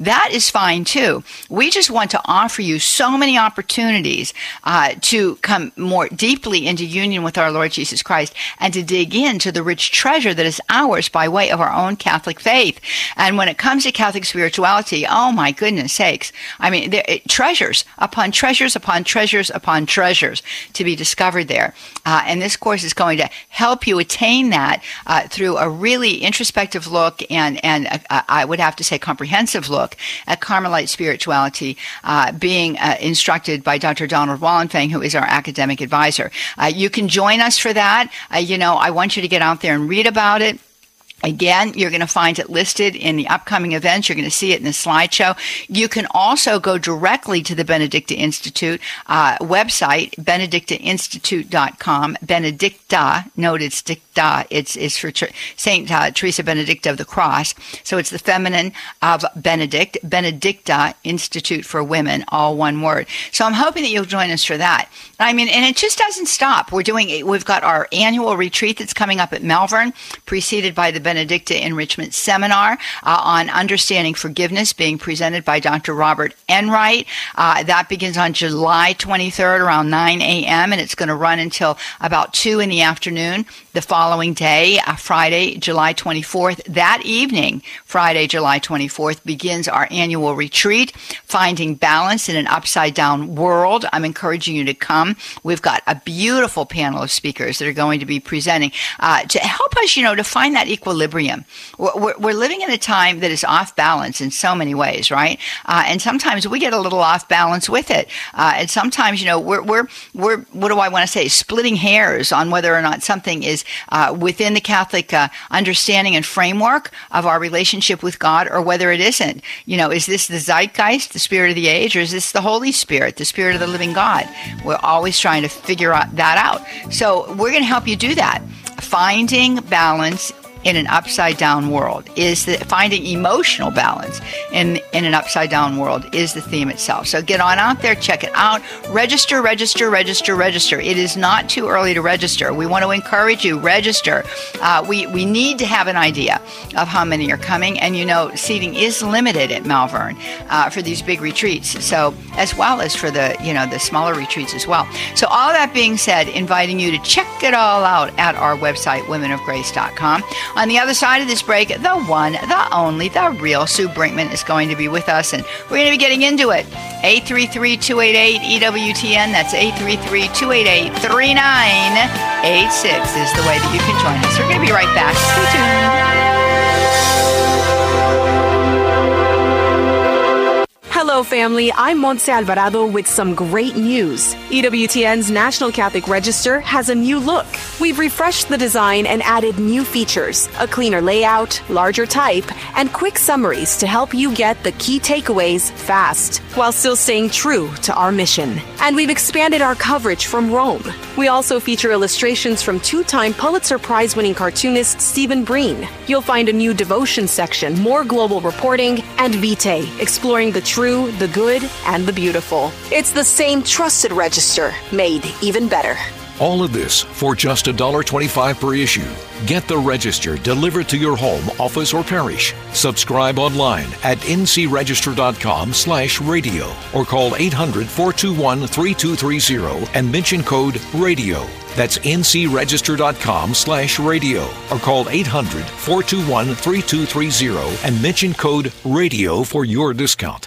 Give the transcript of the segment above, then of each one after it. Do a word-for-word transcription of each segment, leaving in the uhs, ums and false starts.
that is fine too. We just want to offer you so many opportunities uh, to come more deeply into union with our Lord Jesus Christ and to dig into the rich treasure that is ours by way of our own Catholic faith. And when it comes to Catholic spirituality, oh my goodness sakes, I mean, there, it, treasures upon treasures upon treasures upon treasures to be discovered there. Uh, and this course is going to help you attain that uh, through a really introspective look and, and a, a, I would have to say comprehensive look at Carmelite spirituality, uh, being uh, instructed by Doctor Donald Wallenfang, who is our academic advisor. Uh, you can join us for that. Uh, you know, I want you to get out there and read about it. Again, you're going to find it listed in the upcoming events. You're going to see it in the slideshow. You can also go directly to the Benedicta Institute uh, website, benedicta institute dot com. Benedicta, note it's dicta, it's, it's for Saint uh, Teresa Benedicta of the Cross. So it's the feminine of Benedict, Benedicta Institute for Women, all one word. So I'm hoping that you'll join us for that. I mean, and it just doesn't stop. We're doing, we've got our annual retreat that's coming up at Malvern, preceded by the Benedicta Enrichment Seminar uh, on Understanding Forgiveness, being presented by Doctor Robert Enright. Uh, that begins on July twenty-third around nine a.m. and it's going to run until about two in the afternoon the following day, uh, Friday, July twenty-fourth. That evening, Friday, July twenty-fourth, begins our annual retreat, Finding Balance in an Upside-Down World. I'm encouraging you to come. We've got a beautiful panel of speakers that are going to be presenting uh, to help us, you know, to find that equilibrium. We're, we're living in a time that is off balance in so many ways, right? Uh, and sometimes we get a little off balance with it. Uh, and sometimes, you know, we're, we're, we're, what do I want to say, splitting hairs on whether or not something is uh, within the Catholic uh, understanding and framework of our relationship with God or whether it isn't. You know, is this the zeitgeist, the spirit of the age, or is this the Holy Spirit, the spirit of the living God? We're always trying to figure out that out. So we're going to help you do that. Finding balance in an upside-down world is the finding emotional balance in in an upside-down world is the theme itself. So get on out there, check it out, register, register, register, register. It is not too early to register. We want to encourage you, register. Uh, we we need to have an idea of how many are coming, and you know, seating is limited at Malvern uh, for these big retreats. So as well as for the you know the smaller retreats as well. So all that being said, inviting you to check it all out at our website, women of grace dot com. On the other side of this break, the one, the only, the real Sue Brinkman is going to be with us, and we're going to be getting into it. eight three three, two eight eight, E W T N. That's eight three three, two eight eight, three nine eight six is the way that you can join us. We're going to be right back. Stay tuned. Hello, family. I'm Montse Alvarado with some great news. E W T N's National Catholic Register has a new look. We've refreshed the design and added new features, a cleaner layout, larger type, and quick summaries to help you get the key takeaways fast, while still staying true to our mission. And we've expanded our coverage from Rome. We also feature illustrations from two-time Pulitzer Prize-winning cartoonist Stephen Breen. You'll find a new devotion section, more global reporting, and Vitae, exploring the true, the good, and the beautiful. It's the same trusted register, made even better. All of this for just one dollar twenty-five per issue. Get the Register delivered to your home, office, or parish. Subscribe online at ncregister.com slash radio or call eight hundred, four two one, three two three zero and mention code RADIO. That's ncregister.com slash radio or call eight hundred, four two one, three two three zero and mention code RADIO for your discount.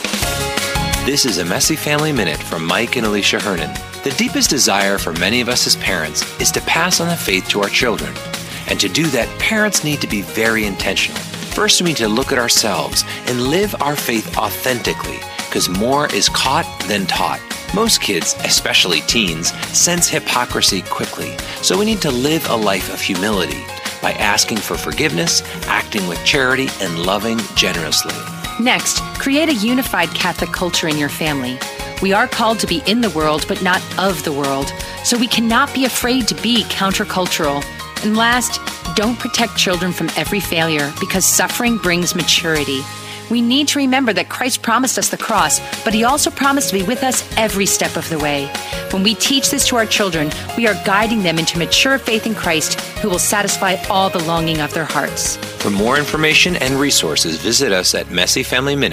This is a Messy Family Minute from Mike and Alicia Hernan. The deepest desire for many of us as parents is to pass on the faith to our children. And to do that, parents need to be very intentional. First, we need to look at ourselves and live our faith authentically, because more is caught than taught. Most kids, especially teens, sense hypocrisy quickly, so we need to live a life of humility by asking for forgiveness, acting with charity, and loving generously. Next, create a unified Catholic culture in your family. We are called to be in the world, but not of the world, so we cannot be afraid to be countercultural. And last, don't protect children from every failure, because suffering brings maturity. We need to remember that Christ promised us the cross, but He also promised to be with us every step of the way. When we teach this to our children, we are guiding them into mature faith in Christ, who will satisfy all the longing of their hearts. For more information and resources, visit us at Messy Family Minute.